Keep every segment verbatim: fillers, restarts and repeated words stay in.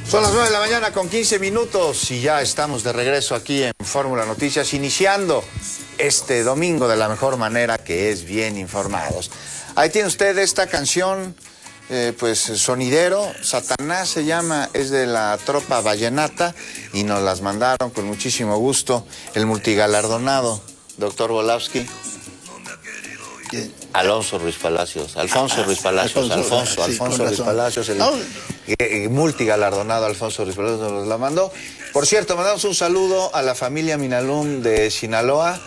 Son las nueve de la mañana con quince minutos y ya estamos de regreso aquí en Fórmula Noticias, iniciando este domingo de la mejor manera, que es bien informados. Ahí tiene usted esta canción, eh, pues sonidero, Satanás se llama, es de la tropa vallenata y nos las mandaron con muchísimo gusto el multigalardonado doctor Volavsky. Alonso Ruiz Palacios, Alfonso Ruiz Palacios, Alfonso, Alfonso Ruiz Palacios, el, el multigalardonado Alfonso Ruiz Palacios nos la mandó. Por cierto, mandamos un saludo a la familia Minalum de Sinaloa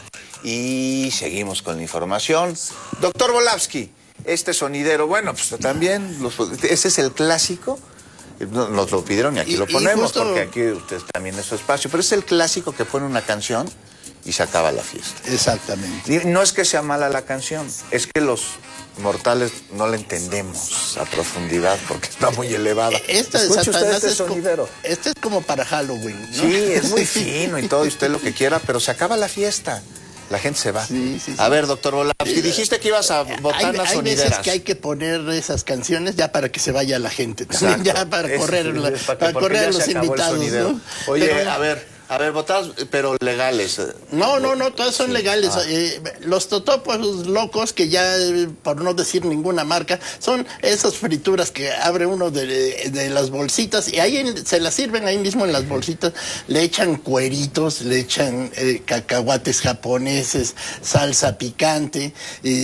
y seguimos con la información. Doctor Volavsky, este sonidero, bueno, pues también, los, ese es el clásico, nos lo pidieron y aquí y, lo ponemos, justo... porque aquí usted también es su espacio, pero es el clásico que pone una canción y se acaba la fiesta. Exactamente. Y no es que sea mala la canción, es que los mortales no la entendemos a profundidad porque está muy elevada. Esta de Satanás este es, sonidero. Como, este es como para Halloween, ¿no? Sí, es muy fino y todo, y usted lo que quiera, pero se acaba la fiesta. La gente se va. Sí, sí, sí. A ver, doctor Volavsky, dijiste que ibas a votar las sonideras. Hay veces que hay que poner esas canciones ya para que se vaya la gente también, ya para correr, es, la, es para, para correr a los invitados, ¿no? Oye, pero, a ver... A ver, votados, pero legales. No, no, no, todas son sí. legales. Ah. Eh, los totopos locos, que ya, por no decir ninguna marca, son esas frituras que abre uno de, de las bolsitas y ahí en, se las sirven ahí mismo en las bolsitas. Le echan cueritos, le echan eh, cacahuates japoneses, salsa picante,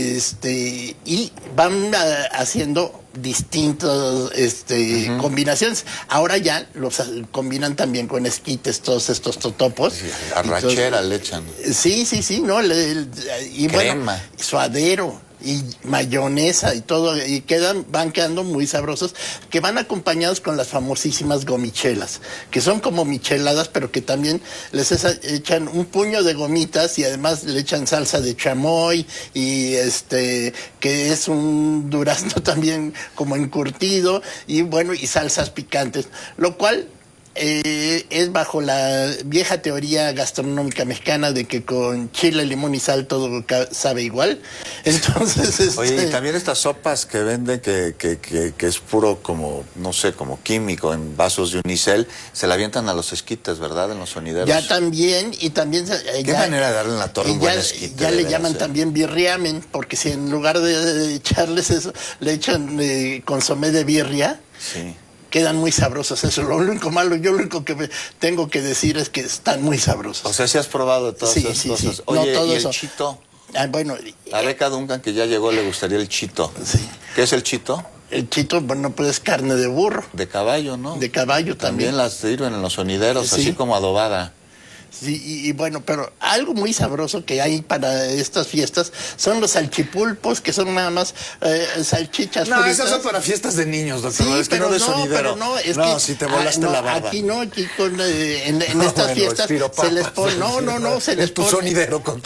este, y van a, haciendo distintas este, uh-huh. combinaciones. Ahora ya los combinan también con esquites, todos estos totopos. Sí, arrachera le echan. Sí, sí, sí, ¿no? Le, le, y crema. Bueno, suadero y mayonesa y todo, y quedan, van quedando muy sabrosos, que van acompañados con las famosísimas gomichelas, que son como micheladas, pero que también les echan un puño de gomitas y además le echan salsa de chamoy y este, que es un durazno también como encurtido, y bueno, y salsas picantes, lo cual Eh, es bajo la vieja teoría gastronómica mexicana de que con chile, limón y sal todo sabe igual. Entonces, este... Oye, y también estas sopas que venden que, que, que, que es puro como, no sé, como químico en vasos de unicel, se la avientan a los esquites, ¿verdad? En los sonideros. Ya también, y también... Eh, ¿Qué ya, manera de darle en la torre un ya, buen esquite? Ya le veras, llaman eh? también birriamen, porque si en lugar de, de echarles eso, le echan eh, consomé de birria... Sí. Quedan muy sabrosos, eso. Lo único malo, yo lo único que me tengo que decir es que están muy sabrosos. O sea, si has probado todas sí, esas sí, cosas. Sí. Oye, no, todo ¿y eso. el chito? Ah, bueno. A Beca Duncan, que ya llegó, le gustaría el chito. Sí. ¿Qué es el chito? El chito, bueno, pues es carne de burro. De caballo, ¿no? De caballo también. También las sirven en los sonideros, sí. Así como adobada. Sí, y, y bueno, pero algo muy sabroso que hay para estas fiestas son los salchipulpos, que son nada más eh, salchichas no, fritas. esas son para fiestas de niños, doctor. Sí, es que pero no de no, sonidero. pero no, es no, que, si te volaste ah, no, la barba. Aquí no, aquí con, eh, en, en no, estas bueno, fiestas se les pone, no, no, no, se les es tu pone. sonidero con